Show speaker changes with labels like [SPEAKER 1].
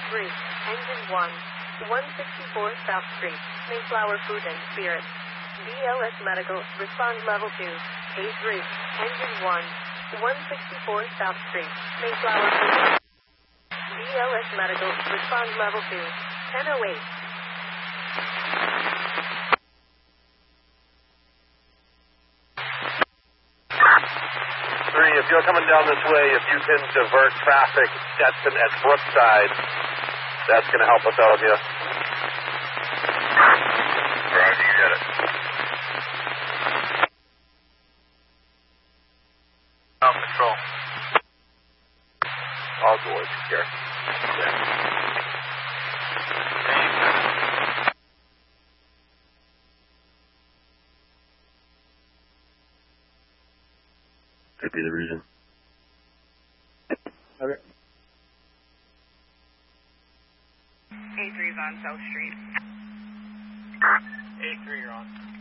[SPEAKER 1] A3, Engine 1, 164 South Street, Mayflower Food and Spirits. BLS Medical, respond level 2. A3, Engine 1, 164 South Street, Mayflower Food. BLS Medical, respond level 2. 1008.
[SPEAKER 2] 3, if you're coming down this way, if you can divert traffic at Brookside, that's going to help us out here. Roger, you got it. Control. All doors here.
[SPEAKER 3] Could be the reason.
[SPEAKER 4] Okay.
[SPEAKER 5] A3's on South Street.
[SPEAKER 4] A3, you're on.